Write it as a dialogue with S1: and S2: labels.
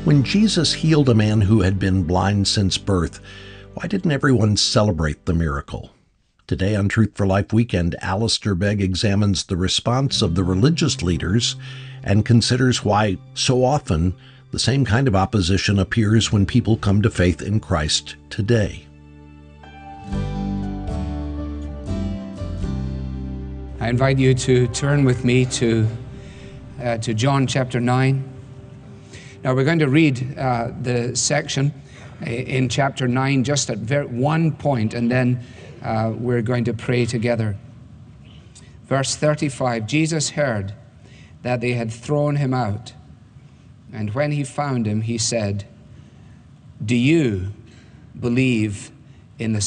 S1: When Jesus healed a man who had been blind since birth, why didn't everyone celebrate the miracle? Today on Truth for Life Weekend, Alistair Begg examines the response of the religious leaders and considers why so often the same kind of opposition appears when people come to faith in Christ today.
S2: I invite you to turn with me to John chapter 9. Now we're going to read the section in chapter 9 just at one point, and then we're going to pray together. Verse 35, Jesus heard that they had thrown him out, and when he found him, he said, "Do you believe in the